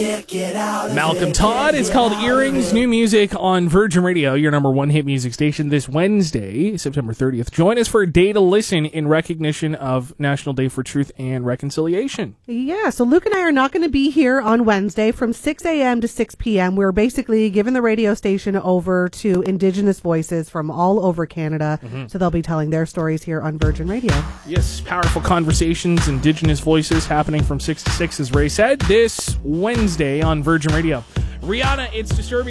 Malcolm Todd. It's called Earrings. New music on Virgin Radio, your number one hit music station, this Wednesday, September 30th. Join us for a day to listen in recognition of National Day for Truth and Reconciliation. Yeah, so Luke and I are not going to be here on Wednesday from 6 a.m. to 6 p.m. We're basically giving the radio station over to Indigenous voices from all over Canada. So they'll be telling their stories here on Virgin Radio. Yes, powerful conversations, Indigenous voices happening from 6 to 6, as Ray said, this Wednesday on Virgin Radio. Rihanna, It's Disturbing.